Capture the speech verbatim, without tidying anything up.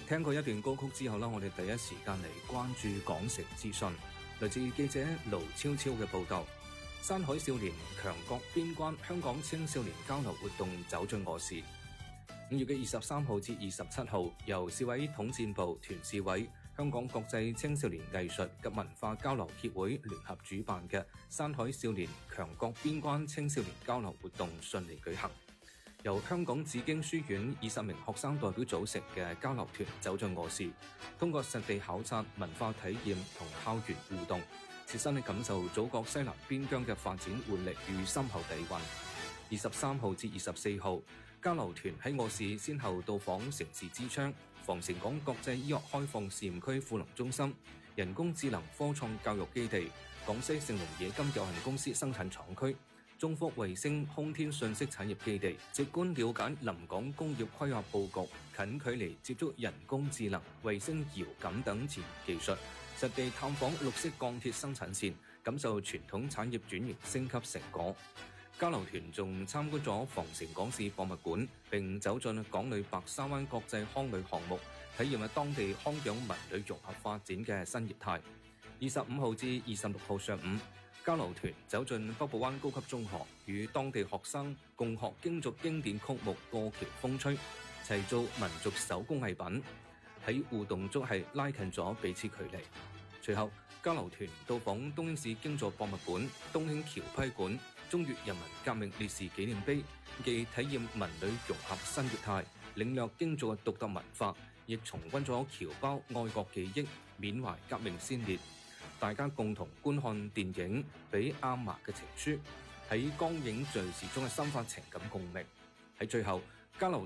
聽過一段歌曲之後啦，我哋第一時間嚟關注港城資訊。來自記者盧超超嘅報道，山海少年強國邊關香港青少年交流活動走進我市。五月嘅二十三號至二十七號，由市委統戰部、團市委、香港國際青少年藝術及文化交流協會聯合主辦嘅山海少年強國邊關青少年交流活動順利舉行。由香港紫荊書院二十名學生代表組成嘅交流團走進我市，通過實地考察、文化體驗同校園互動，切身地感受祖國西南邊疆嘅發展活力與深厚底蘊。二十三號至二十四號，交流團喺我市先後到訪城市之窗、防城港國際醫學開放試驗區富臨中心、人工智能科創教育基地、廣西盛隆冶金有限公司生產廠區、中福衛星空天信息產業基地，直觀了解臨港工業規劃佈局，近距離接觸人工智能、衛星遙感等前沿技術，實地探訪綠色鋼鐵生產線，感受傳統產業轉型升級成果。交流團仲參觀咗防城港市博物館，並走進港旅白沙灣國際康旅項目，體驗喺當地康養文旅融合發展嘅新業態。二十五號至二十六號上午，交流團走進北部灣高級中學，與當地學生共學京劇經典曲目《過橋風吹》，齊做民族手工藝品，喺互動中係拉近咗彼此距離。隨後，交流團到訪東興市京座博物館、東興橋批館、中越人民革命烈士紀念碑，既體驗文旅融合新業態，領略京座嘅獨特文化，亦重溫咗僑胞愛國記憶，緬懷革命先烈。大家共同觀看電影《俾阿嫲嘅情書》，喺光影敘事中嘅深化情感共鳴。喺最後，交流